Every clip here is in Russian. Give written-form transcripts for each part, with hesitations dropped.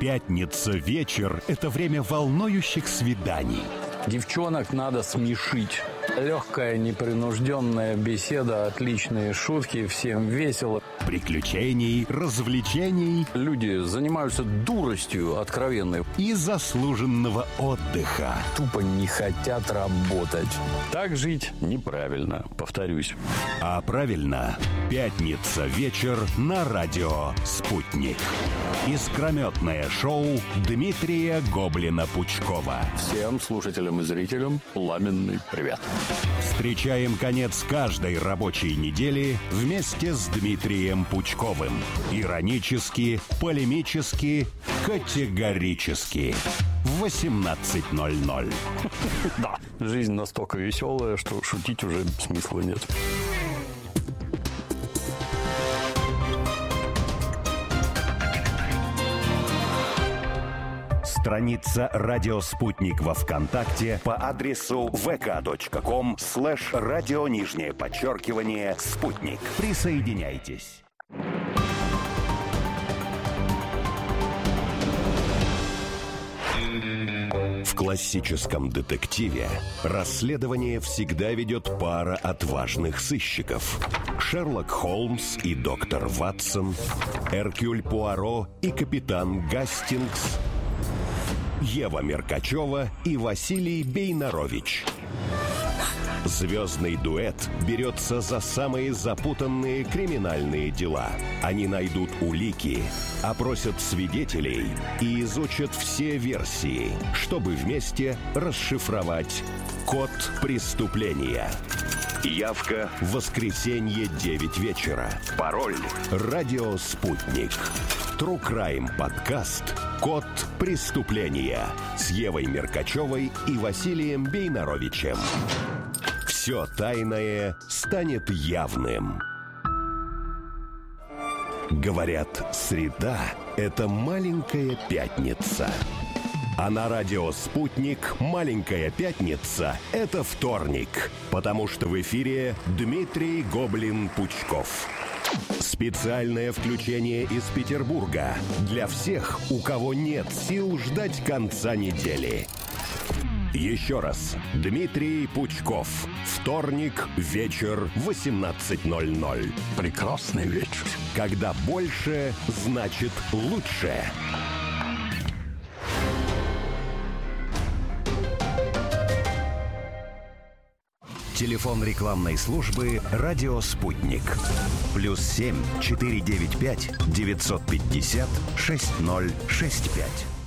Пятница вечер – это время волнующих свиданий. Девчонок надо смешить. Легкая, непринужденная беседа, отличные шутки, всем весело. Приключений, развлечений. Люди занимаются дуростью откровенной. И заслуженного отдыха. Тупо не хотят работать. Так жить неправильно, повторюсь. А правильно, пятница вечер на радио «Спутник». Искрометное шоу Дмитрия Гоблина-Пучкова. Всем слушателям и зрителям пламенный привет. Встречаем конец каждой рабочей недели вместе с Дмитрием Пучковым. Иронически, полемически, категорически. В 18:00. Да, жизнь настолько веселая, что шутить уже смысла нет. Страница «Радио Спутник» во ВКонтакте по адресу vk.com/радио_спутник. Присоединяйтесь. В классическом детективе расследование всегда ведет пара отважных сыщиков. Шерлок Холмс и доктор Ватсон, Эркюль Пуаро и капитан Гастингс, Ева Меркачева и Василий Бейнарович. Звездный дуэт берется за самые запутанные криминальные дела. Они найдут улики, опросят свидетелей и изучат все версии, чтобы вместе расшифровать код преступления. Явка – воскресенье, 9 вечера. Пароль – «Радио Спутник». True Crime подкаст «Код преступления» с Евой Меркачевой и Василием Бейнаровичем. Все тайное станет явным. Говорят, среда – это маленькая пятница. А на радио «Спутник» маленькая пятница – это вторник, потому что в эфире Дмитрий Гоблин-Пучков. Специальное включение из Петербурга для всех, у кого нет сил ждать конца недели. Еще раз. Дмитрий Пучков. Вторник, вечер, 18:00. Прекрасный вечер. Когда больше, значит лучше. Телефон рекламной службы «Радио Спутник». +7 495 950 6065.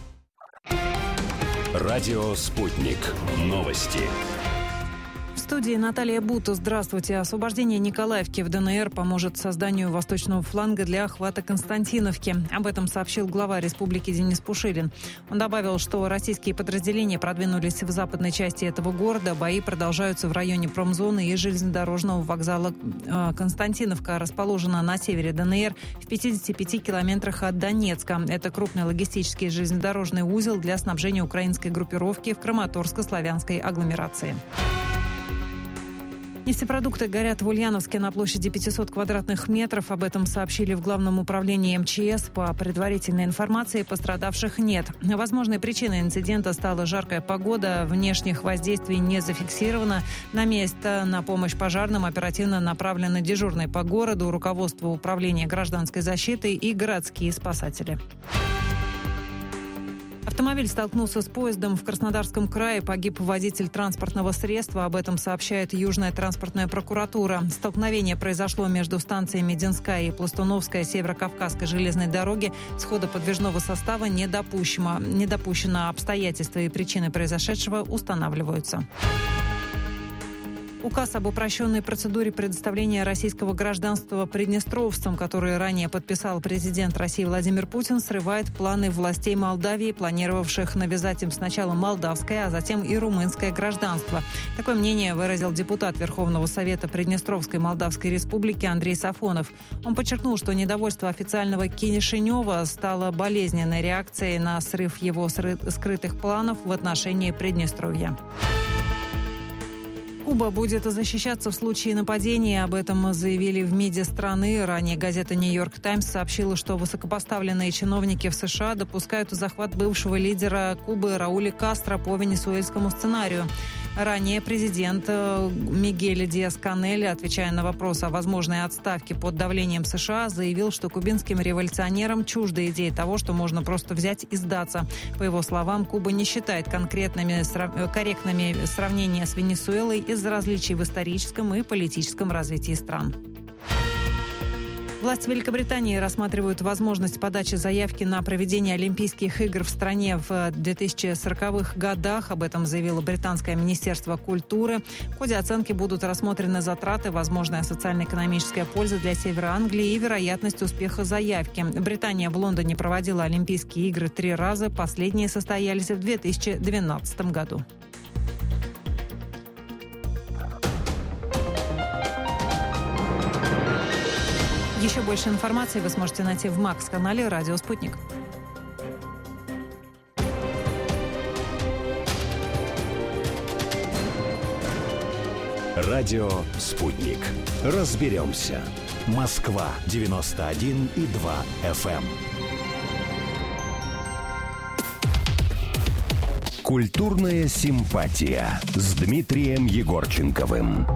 Радио Спутник. Новости. В студии Наталья Бута. Здравствуйте. Освобождение Николаевки в ДНР поможет созданию восточного фланга для охвата Константиновки. Об этом сообщил глава республики Денис Пушилин. Он добавил, что российские подразделения продвинулись в западной части этого города. Бои продолжаются в районе промзоны и железнодорожного вокзала Константиновка. Расположена на севере ДНР в 55 километрах от Донецка. Это крупный логистический железнодорожный узел для снабжения украинской группировки в Краматорско-славянской агломерации. Нефтепродукты горят в Ульяновске на площади 500 квадратных метров. Об этом сообщили в Главном управлении МЧС. По предварительной информации, пострадавших нет. Возможной причиной инцидента стала жаркая погода. Внешних воздействий не зафиксировано. На место на помощь пожарным оперативно направлены дежурные по городу, руководство управления гражданской защиты и городские спасатели. Автомобиль столкнулся с поездом в Краснодарском крае. Погиб водитель транспортного средства. Об этом сообщает Южная транспортная прокуратура. Столкновение произошло между станциями Динская и Пластуновская Северо-Кавказской железной дороги. Схода подвижного состава не допущено. Обстоятельства и причины произошедшего устанавливаются. Указ об упрощенной процедуре предоставления российского гражданства приднестровцам, который ранее подписал президент России Владимир Путин, срывает планы властей Молдавии, планировавших навязать им сначала молдавское, а затем и румынское гражданство. Такое мнение выразил депутат Верховного Совета Приднестровской Молдавской Республики Андрей Сафонов. Он подчеркнул, что недовольство официального Кишинева стало болезненной реакцией на срыв его скрытых планов в отношении Приднестровья. Куба будет защищаться в случае нападения. Об этом заявили в МИДе страны. Ранее газета «Нью-Йорк Таймс» сообщила, что высокопоставленные чиновники в США допускают захват бывшего лидера Кубы Рауля Кастро по венесуэльскому сценарию. Ранее президент Мигель Диас-Канель, отвечая на вопрос о возможной отставке под давлением США, заявил, что кубинским революционерам чужда идея того, что можно просто взять и сдаться. По его словам, Куба не считает корректными сравнения с Венесуэлой из-за различий в историческом и политическом развитии стран. Власти Великобритании рассматривают возможность подачи заявки на проведение Олимпийских игр в стране в 2040-х годах. Об этом заявило британское министерство культуры. В ходе оценки будут рассмотрены затраты, возможная социально-экономическая польза для Севера Англии и вероятность успеха заявки. Британия в Лондоне проводила Олимпийские игры 3 раза. Последние состоялись в 2012 году. Еще больше информации вы сможете найти в Макс-канале «Радио Спутник». Радио «Спутник». Разберемся. Москва, 91,2 FM. Культурная симпатия с Дмитрием Егорченковым.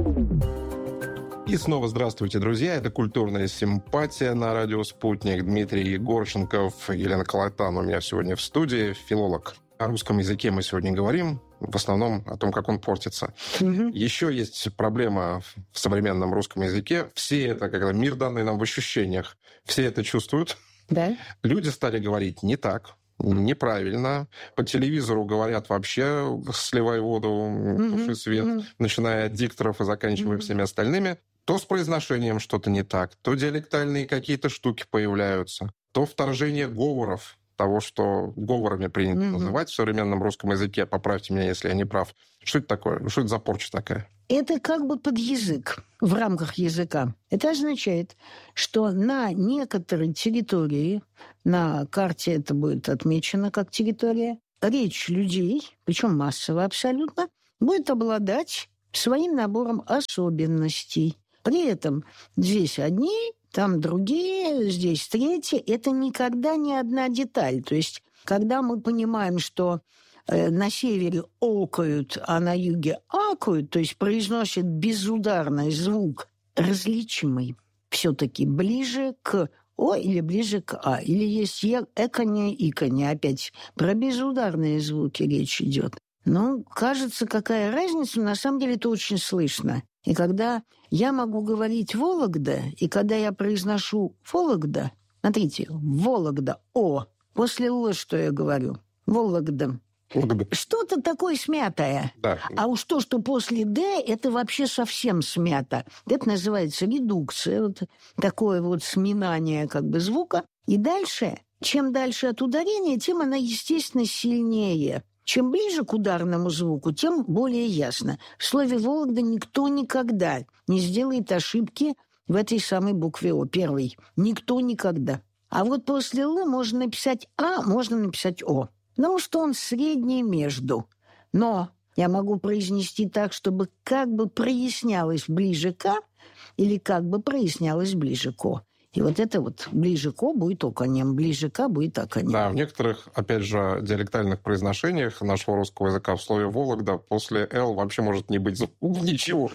И снова здравствуйте, друзья. Это «Культурная симпатия» на радио «Спутник». Дмитрий Егорченков, Елена Колотан у меня сегодня в студии, филолог. О русском языке мы сегодня говорим, в основном о том, как он портится. Еще есть проблема в современном русском языке. Все это, когда мир, данный нам в ощущениях, все это чувствуют. Да. Люди стали говорить не так, неправильно. По телевизору говорят вообще «сливай воду, туши свет», начиная от дикторов и заканчивая всеми остальными. То с произношением что-то не так, то диалектальные какие-то штуки появляются, то вторжение говоров, того, что говорами принято называть в современном русском языке. Поправьте меня, если я не прав. Что это такое? Что это за порча такая? Это как бы под язык, в рамках языка. Это означает, что на некоторой территории, на карте это будет отмечено как территория, речь людей, причем массово абсолютно, будет обладать своим набором особенностей. При этом здесь одни, там другие, здесь третьи. Это никогда не одна деталь. То есть, когда мы понимаем, что на севере окают, а на юге акают, то есть произносят безударный звук, различимый, все-таки ближе к О или ближе к А. Или есть эканье, иканье. Опять про безударные звуки речь идет. Ну, кажется, какая разница, на самом деле это очень слышно. И когда я могу говорить «Вологда», и когда я произношу «Вологда», смотрите, «Вологда», «О», после «Л» что я говорю? «Вологда». Что-то такое смятое. Да. А уж то, что после «Д», это вообще совсем смято. Это называется редукция, вот такое вот сминание как бы звука. И дальше, чем дальше от ударения, тем она, естественно, сильнее. Чем ближе к ударному звуку, тем более ясно. В слове «Вологда» никто никогда не сделает ошибки в этой самой букве «О», первой. Никто никогда. А вот после «Л» можно написать «А», можно написать «О». Потому что он средний между. Но я могу произнести так, чтобы как бы прояснялось ближе к «А» или как бы прояснялось ближе к «О». И вот это вот ближе к «О» будет оконем, ближе к «А» будет оконем. Да, в некоторых, опять же, диалектальных произношениях нашего русского языка в слове «Вологда» после «Л» вообще может не быть ничего.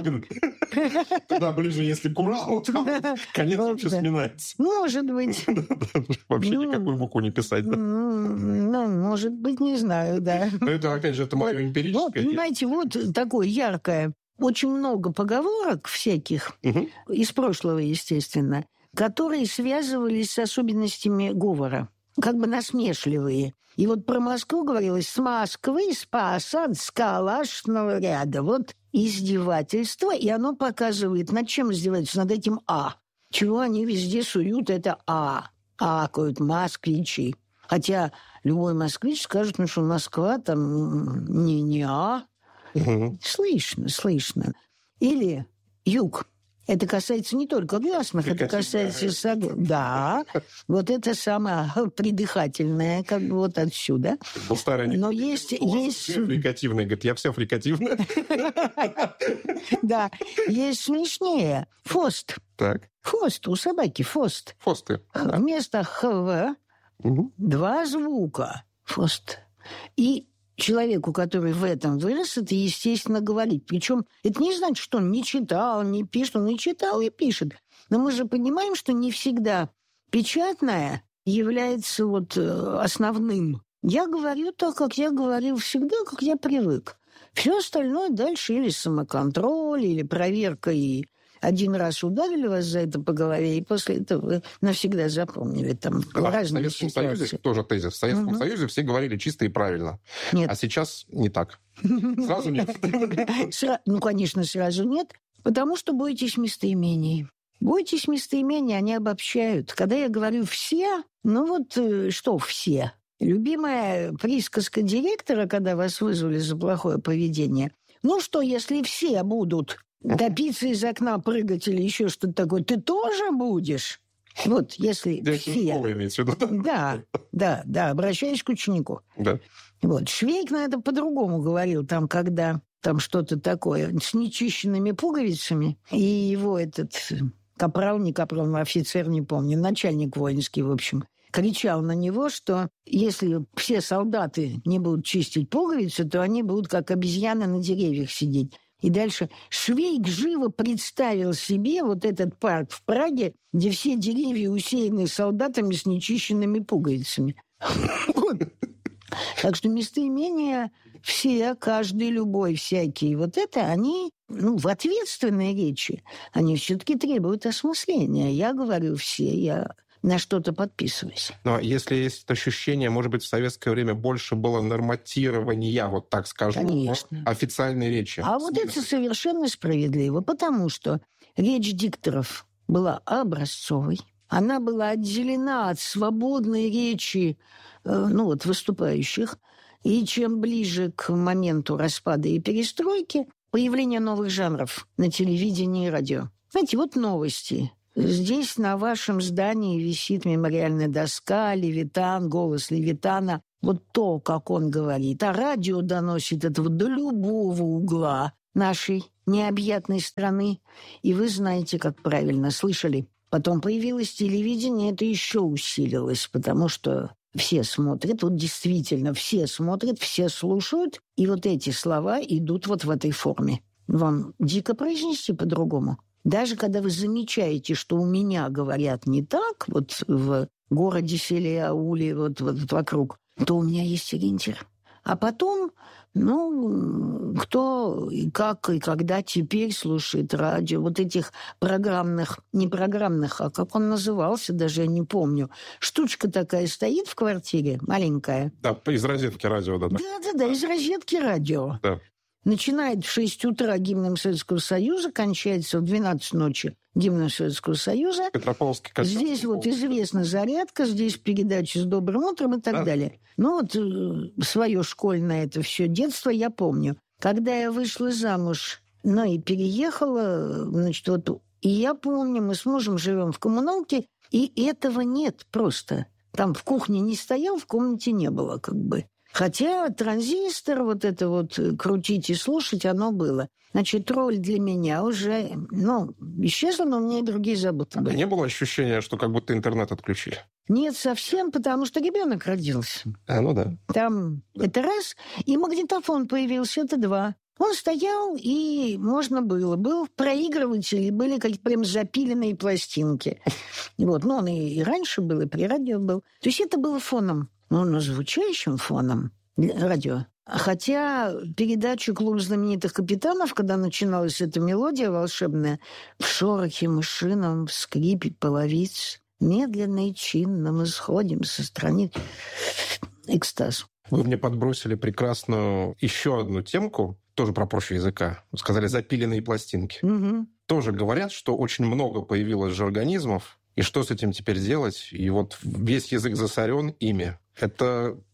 Туда ближе, если к Уралу, то конец вообще сминается. Может быть. Вообще никакую букву не писать. Ну, может быть, не знаю, да. Но это, опять же, это мое эмпирическое. Понимаете, вот такое яркое. Очень много поговорок всяких, из прошлого, естественно, которые связывались с особенностями говора, как бы насмешливые. И вот про Москву говорилось «с Москвы, с посад, с калашного ряда». Вот издевательство, и оно показывает, над чем издеваются, над этим «а». Чего они везде суют, это «а». Акают москвичи. Хотя любой москвич скажет, ну что Москва там не «а». Слышно. Или юг. Это касается не только гласных, это касается согласных. Да, вот это самое придыхательное, как бы вот отсюда. Но есть... Фрикативный, говорит, я все фрикативное. Да, есть смешнее. Фост. Так. Фост, у собаки фост. Фосты. Вместо «хв» два звука. Фост. И человеку, который в этом вырос, это, естественно, говорить. Причем это не значит, что он не читал, не пишет. Он и читал, и пишет. Но мы же понимаем, что не всегда печатное является вот основным. Я говорю так, как я говорил всегда, как я привык. Все остальное дальше или самоконтроль, или проверка, и один раз ударили вас за это по голове, и после этого вы навсегда запомнили. Там разные в Советском Союзе тоже тезис. В Советском Союзе все говорили чисто и правильно. Нет. А сейчас не так. Сразу нет. Ну, конечно, сразу нет, потому что бойтесь местоимений. Бойтесь местоимений, они обобщают. Когда я говорю «все», ну вот что «все»? Любимая присказка директора, когда вас вызвали за плохое поведение. Ну что, если все будут топиться из окна, прыгать или еще что-то такое, ты тоже будешь? Вот, если все... Да, обращаясь к ученику. Да. Вот, Швейк на это по-другому говорил, там, когда там что-то такое с нечищенными пуговицами, и его этот капрал, не капрал, офицер, не помню, начальник воинский, в общем, кричал на него, что если все солдаты не будут чистить пуговицы, то они будут как обезьяны на деревьях сидеть. И дальше Швейк живо представил себе вот этот парк в Праге, где все деревья усеяны солдатами с нечищенными пуговицами. Так что местоимения все, каждый, любой, всякий, вот это они, в ответственной речи, они все-таки требуют осмысления. Я говорю все, я на что-то подписываюсь. Но если есть ощущение, может быть, в советское время больше было норматирования, вот так скажем, официальной речи. А вот это совершенно справедливо, потому что речь дикторов была образцовой, она была отделена от свободной речи выступающих, и чем ближе к моменту распада и перестройки, появление новых жанров на телевидении и радио. Знаете, вот новости. Здесь на вашем здании висит мемориальная доска, Левитан, голос Левитана. Вот то, как он говорит. А радио доносит это до любого угла нашей необъятной страны. И вы знаете, как правильно слышали. Потом появилось телевидение, это еще усилилось, потому что все смотрят, вот действительно все смотрят, все слушают, и вот эти слова идут вот в этой форме. Вам дико произнести по-другому? Даже когда вы замечаете, что у меня говорят не так, вот в городе, селе, ауле, вот вокруг, то у меня есть ориентир. А потом, кто и как и когда теперь слушает радио, вот этих программных, не программных, а как он назывался, даже я не помню. Штучка такая стоит в квартире, маленькая. Да, из розетки радио. Да, из розетки радио. Да. Начинает в 6 утра гимном Советского Союза, кончается в 12 ночи гимном Советского Союза. Петропавловский костюм. Здесь вот известна зарядка, здесь передачи с добрым утром и так далее. Свое школьное это все детство я помню. Когда я вышла замуж, и переехала, и я помню, мы с мужем живем в коммуналке, и этого нет просто. Там в кухне не стоял, в комнате не было как бы. Хотя транзистор, вот это вот крутить и слушать, оно было. Значит, роль для меня уже, исчезла, но у меня и другие заботы были. А не было ощущения, что как будто интернет отключили? Нет, совсем, потому что ребенок родился. Да. Там это раз, и магнитофон появился, это два. Он стоял, и можно было. Был проигрыватель, и были какие-то прям запиленные пластинки. Он и раньше был, и при радио был. То есть это было фоном. Звучащим фоном радио. Хотя передачу «Клуб знаменитых капитанов», когда начиналась эта мелодия волшебная, в шорохе мышином, в скрипе половиц, медленно и чинно мы сходим со страниц. Экстаз. Вы мне подбросили прекрасную еще одну темку, тоже про профиль языка. Сказали «запиленные пластинки». Угу. Тоже говорят, что очень много появилось жаргонизмов, и что с этим теперь делать? И вот весь язык засорен ими. Это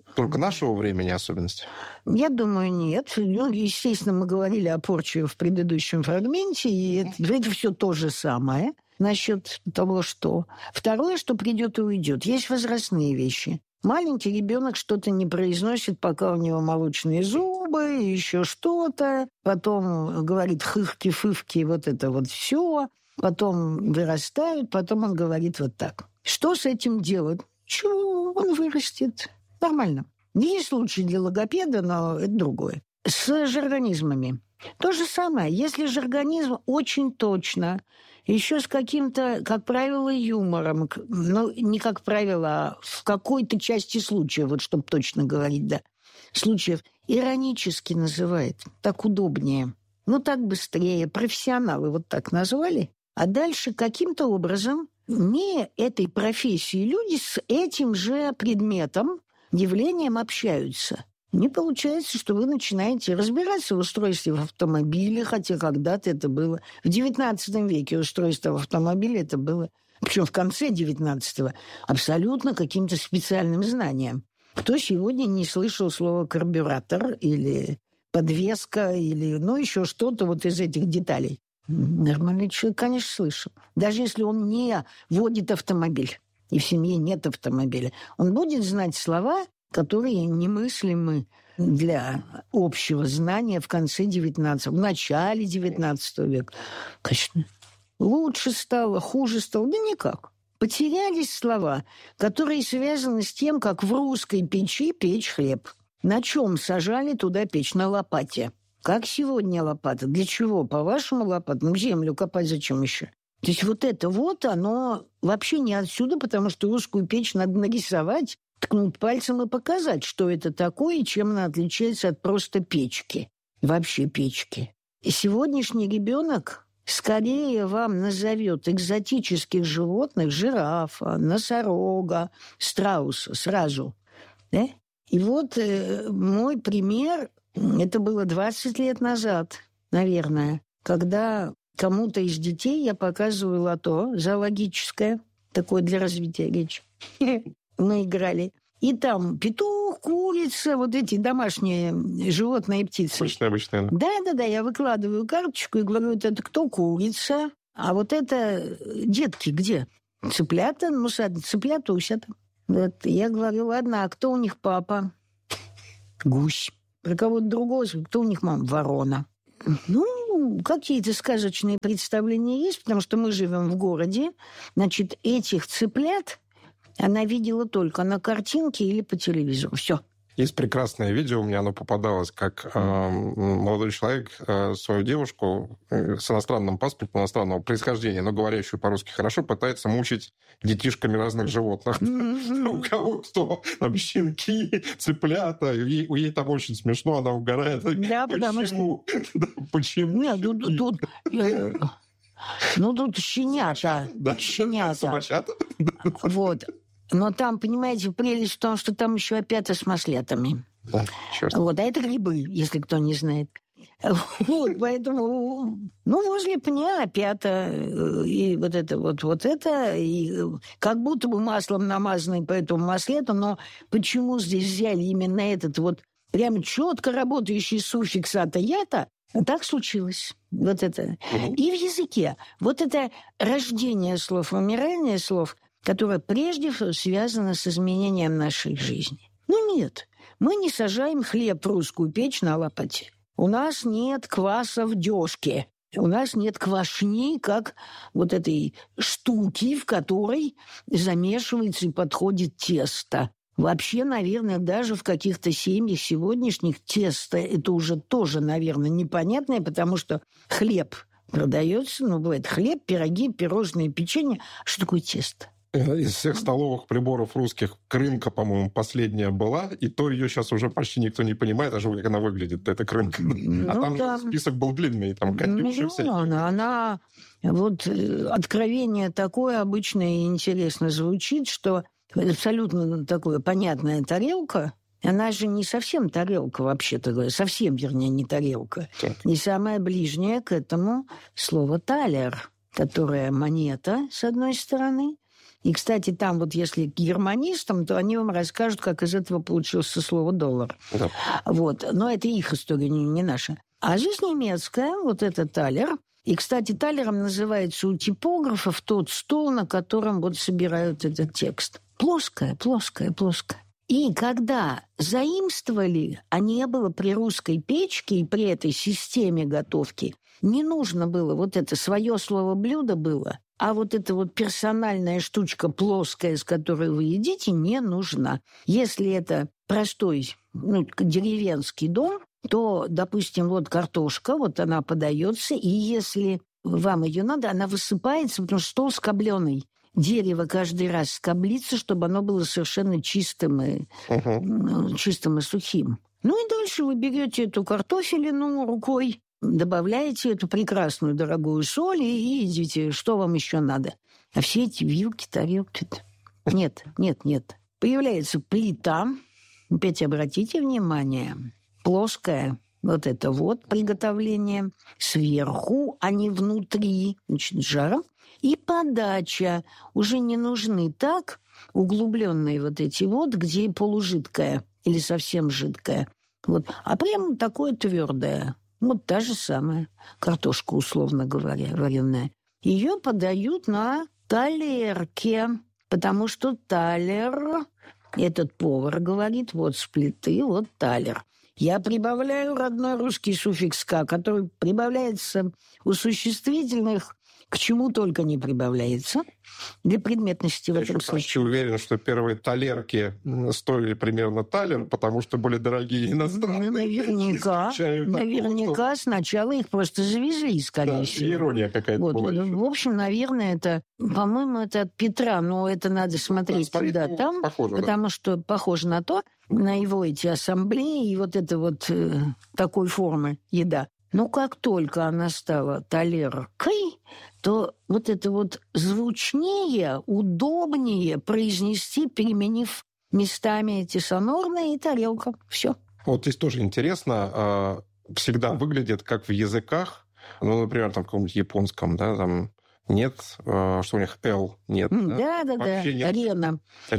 Только нашего времени особенности? Я думаю, нет. Ну, естественно, мы говорили о порче в предыдущем фрагменте, и это все то же самое насчет того, что... Второе, что придет и уйдет. Есть возрастные вещи. Маленький ребенок что-то не произносит, пока у него молочные зубы, еще что-то. Потом говорит хыхки-фывки, вот это вот все. Потом вырастают, потом он говорит вот так. Что с этим делать? Чего? Он вырастет. Нормально. Есть случаи для логопеда, но это другое. С жаргонизмами. То же самое. Если жаргонизм очень точно, еще с каким-то, как правило, юмором, ну, не как правило, а в какой-то части случая, вот чтобы точно говорить, да, случаев, иронически называет, так удобнее. Ну, так быстрее. Профессионалы вот так назвали. А дальше каким-то образом не этой профессии люди с этим же предметом, явлением общаются. Не получается, что вы начинаете разбираться в устройстве в автомобиле, хотя когда-то это было. В XIX веке устройство в автомобиле это было, причем в конце XIX, абсолютно каким-то специальным знанием. Кто сегодня не слышал слова карбюратор или подвеска, или ну еще что-то вот из этих деталей? Нормальный человек, конечно, слышал. Даже если он не водит автомобиль, и в семье нет автомобиля, он будет знать слова, которые немыслимы для общего знания в конце в начале XIX века. Конечно, лучше стало, хуже стало? Да никак. Потерялись слова, которые связаны с тем, как в русской печи печь хлеб. На чем сажали туда печь? На лопате. Как сегодня лопата? Для чего? По-вашему лопата? Ну, землю копать зачем еще? То есть вот это вот, оно вообще не отсюда, потому что русскую печь надо нарисовать, ткнуть пальцем и показать, что это такое и чем она отличается от просто печки. Вообще печки. И сегодняшний ребенок скорее вам назовет экзотических животных, жирафа, носорога, страуса сразу. Да? И вот мой пример, это было 20 лет назад, наверное, когда кому-то из детей я показываю лото зоологическое, такое для развития речи. Мы играли. И там петух, курица, вот эти домашние животные и птицы. Обычные. Да, я выкладываю карточку и говорю, вот это кто курица, а вот это детки где? Цыплята, ну, цыплята усят. Вот. Я говорю, ладно, а кто у них папа? Гусь. Про кого-то другого, кто у них мама? Ворона. Ну, какие-то сказочные представления есть, потому что мы живем в городе. Значит, этих цыплят она видела только на картинке или по телевизору. Все. Есть прекрасное видео, мне оно попадалось, как молодой человек свою девушку с иностранным паспортом, иностранного происхождения, но говорящую по-русски хорошо, пытается мучить детишками разных животных. У кого кто, там щенки, цыплята, ей там очень смешно, она угорает. Да, потому что... Почему? Нет, тут щенята. Щенята. Собачата. Вот. Но там, понимаете, прелесть в том, что там еще опята с маслетами. Да, черт. Вот, а это грибы, если кто не знает. Вот, поэтому, ну, возле пня опята, и вот это, и как будто бы маслом намазанный по этому маслету, но почему здесь взяли именно этот вот прям четко работающий суффикс ата-ята, так случилось. Вот это. И в языке. Вот это рождение слов, умирание слов, которое прежде всего связано с изменением нашей жизни. Ну нет, мы не сажаем хлеб в русскую печь на лопате. У нас нет кваса в дёшке. У нас нет квашни, как вот этой штуки, в которой замешивается и подходит тесто. Вообще, наверное, даже в каких-то семьях сегодняшних тесто это уже тоже, наверное, непонятное, потому что хлеб продается, ну, бывает хлеб, пироги, пирожные, печенье. Что такое тесто? Из всех столовых приборов русских крынка, по-моему, последняя была, и то ее сейчас уже почти никто не понимает, даже как она выглядит, эта крынка. А там же список был длинный, там Катюши всякие. Она, вот, откровение такое обычное и интересно звучит, что абсолютно такое понятная тарелка, она же не совсем тарелка вообще-то говоря, совсем, вернее, не тарелка. Так. И самое ближнее к этому слово талер, которое монета, с одной стороны, И, кстати, там вот если к германистам, то они вам расскажут, как из этого получился слово «доллар». Да. Вот. Но это их история, не наша. А жизнь немецкая, вот это талер. И, кстати, талером называется у типографов тот стол, на котором вот собирают этот текст. Плоская. И когда заимствовали, а не было при русской печке и при этой системе готовки, не нужно было вот это свое слово «блюдо» было, а вот эта вот персональная штучка плоская, с которой вы едите, не нужна. Если это простой, деревенский дом, то, допустим, вот картошка, вот она подается, и если вам ее надо, она высыпается, потому что стол скобленый. Дерево каждый раз скоблится, чтобы оно было совершенно чистым и сухим. Ну и дальше вы берете эту картофелину рукой, добавляете эту прекрасную дорогую соль и едите, что вам еще надо. А все эти вилки, тарелки... Нет. Появляется плита, опять обратите внимание, плоская, вот это вот приготовление, сверху, а не внутри, значит, жаром. И подача. Уже не нужны так углубленные вот эти вот, где полужидкая или совсем жидкая. Вот. А прямо такое твердое. Вот та же самая картошка, условно говоря, вареная. Ее подают на талерке, потому что талер, этот повар говорит, вот с плиты, вот талер. Я прибавляю родной русский суффикс «ка», который прибавляется у существительных, к чему только не прибавляется, для предметности в этом случае. Я уверен, что первые талерки стоили примерно талер, потому что были дорогие иностранные. Наверняка сначала их просто завезли, скорее всего. Ирония какая-то была. В общем, наверное, это, по-моему, это от Петра, но это надо смотреть куда там, потому что похоже на то, на его эти ассамблеи и вот это вот такой формы еда. Но как только она стала талеркой, то вот это вот звучнее, удобнее произнести, переменив местами эти сонорные и тарелка. Все. Вот здесь тоже интересно, всегда выглядит как в языках, например, там в каком-нибудь японском, да, там нет, что у них «л» нет. Да. Рена,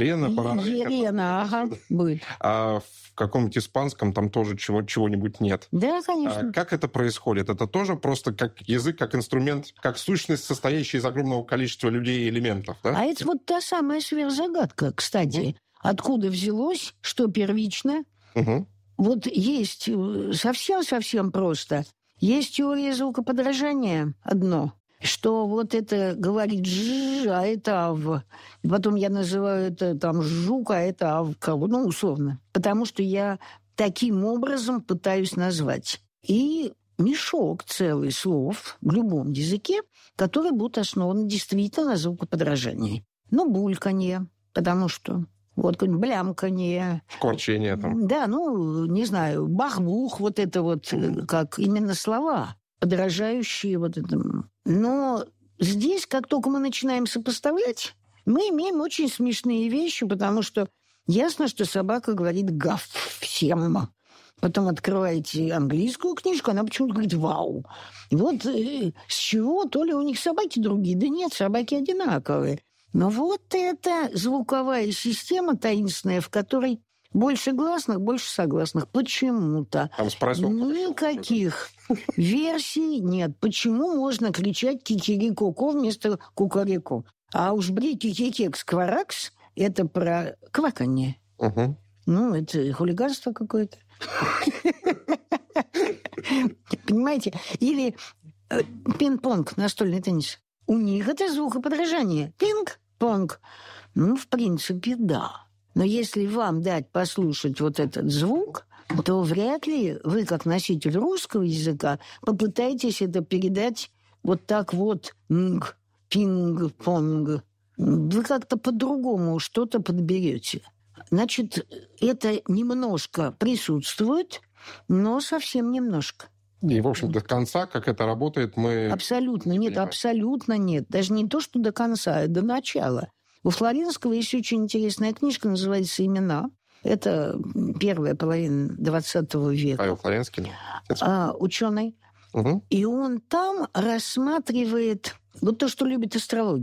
ага, будет. А в каком-нибудь испанском там тоже чего-нибудь нет. Да, конечно. Как это происходит? Это тоже просто как язык, как инструмент, как сущность, состоящая из огромного количества людей и элементов, да? А это вот та самая сверхзагадка, кстати. Откуда взялось, что первично? Вот есть совсем просто. Есть теория звукоподражания одно, что вот это говорит «ж», а это «ав». И потом я называю это там «жук», а это «авка», условно. Потому что я таким образом пытаюсь назвать. И мешок целый слов в любом языке, которые будут основаны действительно на звукоподражании. Бульканье, потому что вот какое-нибудь блямканье. Шкварчение там. Да, не знаю, бах-бух, вот это вот как именно слова, подражающие вот этому. Но здесь, как только мы начинаем сопоставлять, мы имеем очень смешные вещи, потому что ясно, что собака говорит «гав» всем. Потом открываете английскую книжку, она почему-то говорит «вау». И вот с чего? То ли у них собаки другие? Да нет, собаки одинаковые. Но вот эта звуковая система таинственная, в которой больше гласных, больше согласных. Почему-то. Никаких версий нет. Почему можно кричать кикирико вместо кукареку? А уж брикикикекс-кваракс – это про кваканье. Это хулиганство какое-то. Понимаете? Или пинг-понг, настольный теннис. У них это звукоподражание. Пинг-понг. В принципе, да. Но если вам дать послушать вот этот звук, то вряд ли вы, как носитель русского языка, попытаетесь это передать вот так вот пинг-понг. Вы как-то по-другому что-то подберете. Значит, это немножко присутствует, но совсем немножко. И, в общем, до конца, как это работает, мы... Абсолютно нет, абсолютно нет. Даже не то, что до конца, а до начала. У Флоренского есть очень интересная книжка, называется «Имена». Это первая половина 20 века. Павел Флоренский. Ученый. И он там рассматривает вот то, что любит астрология.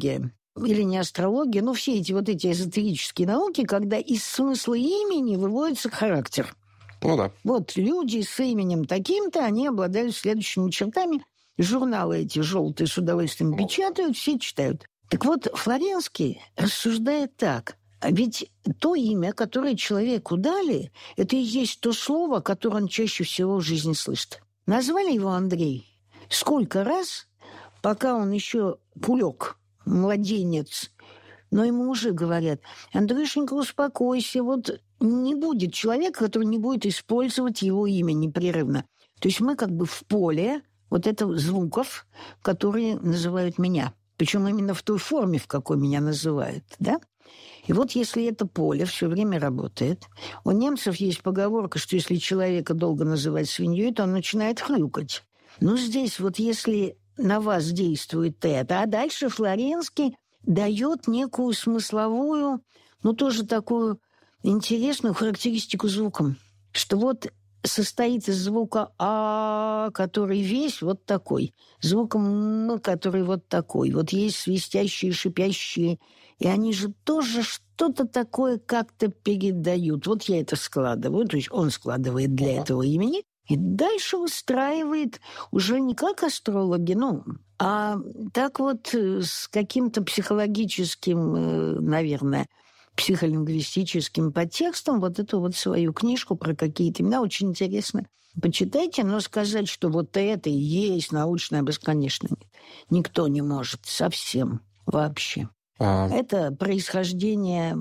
или не астрология, но все эти эзотерические науки, когда из смысла имени выводится характер. Ну да. Вот люди с именем таким-то, они обладают следующими чертами. Журналы эти желтые с удовольствием печатают, все читают. Так вот, Флоренский рассуждает так. А ведь то имя, которое человеку дали, это и есть то слово, которое он чаще всего в жизни слышит. Назвали его Андрей. Сколько раз, пока он еще пулек, младенец, но ему уже говорят: Андрюшенька, успокойся, вот не будет человека, который не будет использовать его имя непрерывно. То есть мы как бы в поле вот этого звуков, которые называют меня. Причем именно в той форме, в какой меня называют, да? И вот если это поле все время работает, у немцев есть поговорка, что если человека долго называть свиньей, то он начинает хрюкать. Ну, здесь вот если на вас действует это, а дальше Флоренский дает некую смысловую, тоже такую интересную характеристику звуком, что вот состоит из звука «а», который весь вот такой, звуком «м», который вот такой. Вот есть свистящие, шипящие, и они же тоже что-то такое как-то передают. Вот я это складываю, то есть он складывает для этого имени, и дальше выстраивает уже не как астрологи, а так вот с каким-то психологическим, наверное, психолингвистическим подтекстом вот эту вот свою книжку про какие-то имена. Очень интересно. Почитайте, но сказать, что вот это и есть научное бесконечно, нет. Никто не может совсем вообще. Это происхождение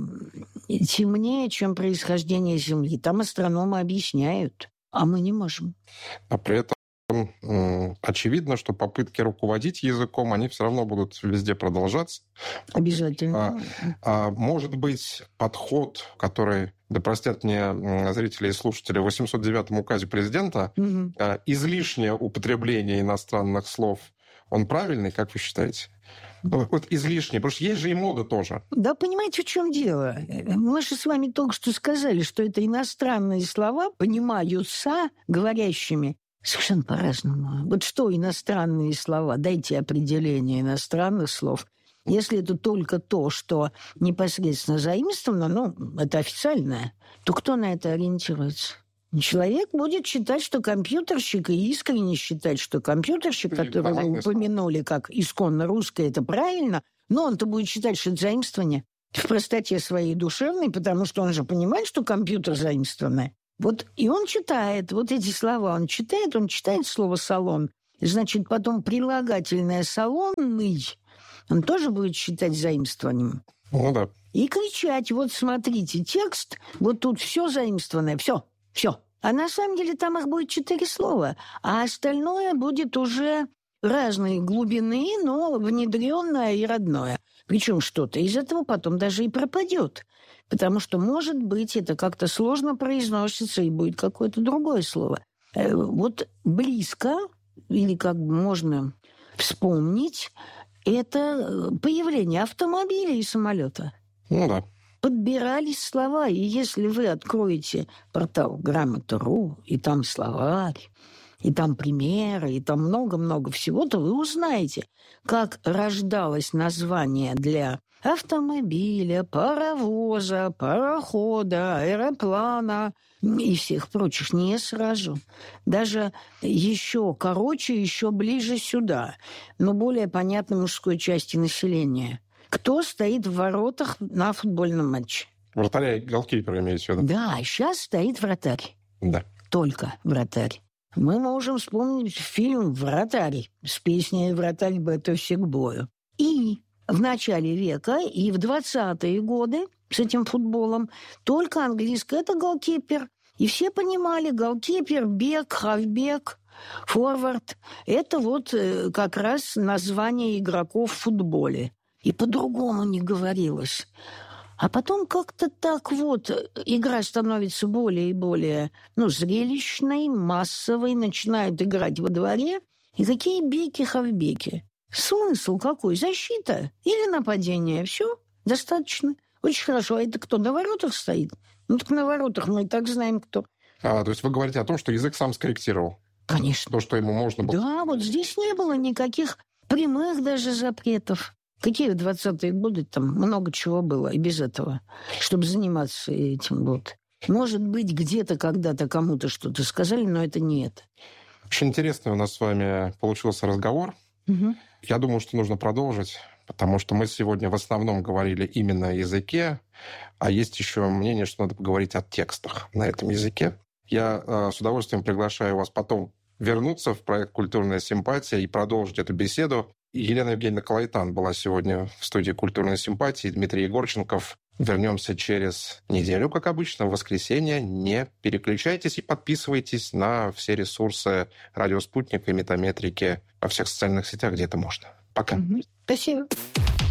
темнее, чем происхождение Земли. Там астрономы объясняют, а мы не можем. А при этом очевидно, что попытки руководить языком, они все равно будут везде продолжаться. Обязательно. Может быть, подход, который, да простят мне зрители и слушатели, в 809-м указе президента, излишнее употребление иностранных слов, он правильный, как вы считаете? Вот излишне, потому что есть же и мода тоже. Да, понимаете, в чем дело? Мы же с вами только что сказали, что это иностранные слова понимаются говорящими совершенно по-разному. Вот что иностранные слова? Дайте определение иностранных слов. Если это только то, что непосредственно заимствовано, это официальное, то кто на это ориентируется? Человек будет считать, что компьютерщик, и искренне считать, что компьютерщик, которого вы упомянули как исконно русское, это правильно, но он-то будет считать, что это заимствование в простоте своей душевной, потому что он же понимает, что компьютер заимствованное. Вот и он читает вот эти слова, он читает слово «салон», значит, потом прилагательное «салонный», он тоже будет считать заимствованием. Ну да. И кричать: вот смотрите, текст, вот тут все заимствованное, все. А на самом деле там их будет 4 слова, а остальное будет уже разной глубины, но внедренное и родное. Причем что-то из этого потом даже и пропадет. Потому что, может быть, это как-то сложно произносится, и будет какое-то другое слово. Вот близко, или как можно вспомнить, это появление автомобиля и самолета. Ну да. Подбирались слова, и если вы откроете портал Грамота.ру, и там словарь, и там примеры, и там много-много всего, то вы узнаете, как рождалось название для автомобиля, паровоза, парохода, аэроплана и всех прочих не сразу. Даже еще короче, еще ближе сюда, но более понятной мужской части населения. Кто стоит в воротах на футбольном матче? Вратаря и голкипера имеете в виду? Да, сейчас стоит вратарь. Да. Только вратарь. Мы можем вспомнить фильм «Вратарь» с песней «Вратарь готовься к бою». И в начале века, и в 20-е годы с этим футболом только английское – это голкипер. И все понимали, голкипер, бек, хавбек, форвард – это вот как раз название игроков в футболе. И по-другому не говорилось. А потом как-то так вот игра становится более и более зрелищной, массовой, начинают играть во дворе. И какие беки, хавбеки? Смысл какой? Защита или нападение? Все, достаточно. Очень хорошо. А это кто, на воротах стоит? Так на воротах мы и так знаем, кто. То есть вы говорите о том, что язык сам скорректировал? Конечно. То, что ему можно было... Да, вот здесь не было никаких прямых даже запретов. Какие в 20-е годы там много чего было и без этого, чтобы заниматься этим. Вот. Может быть, где-то когда-то кому-то что-то сказали, но это не это. Очень интересный у нас с вами получился разговор. Угу. Я думаю, что нужно продолжить, потому что мы сегодня в основном говорили именно о языке, а есть еще мнение, что надо поговорить о текстах на этом языке. Я с удовольствием приглашаю вас потом вернуться в проект «Культурная симпатия» и продолжить эту беседу. Елена Евгеньевна Калайтан была сегодня в студии «Культурной симпатии», Дмитрий Егорченков. Вернемся через неделю, как обычно, в воскресенье. Не переключайтесь и подписывайтесь на все ресурсы «Радио Спутник» и «Метаметрики» во всех социальных сетях, где это можно. Пока. Спасибо.